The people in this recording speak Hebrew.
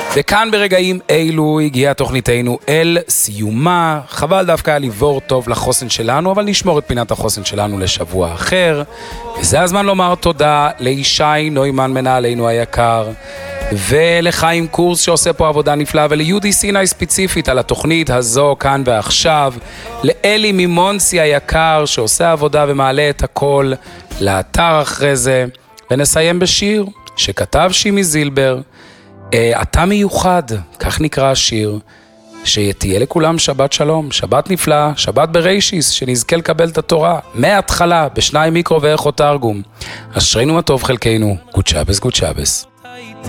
וכאן ברגעים אלו הגיעה תוכניתנו אל סיומה. חבל דווקא ליבור טוב לחוסן שלנו, אבל נשמור את פינת החוסן שלנו לשבוע אחר. וזה הזמן לומר תודה לישי נוימן מנהלנו היקר, ולחיים קורס שעושה פה עבודה נפלאה, וליהודי סיני ספציפית על התוכנית הזו כאן ועכשיו, לאלי ממונסי היקר שעושה עבודה ומעלה את הכל לאתר אחרי זה. ונסיים בשיר שכתב שימי זילבר, אתה מיוחד, כך נקרא השיר. שתהיה לכולם שבת שלום, שבת נפלאה, שבת בריישיס, שנזכה לקבל את התורה מההתחלה, בשניים מיקרו ואיכו תרגום. אשרינו מה טוב חלקנו, גוד שבס, גוד שבס.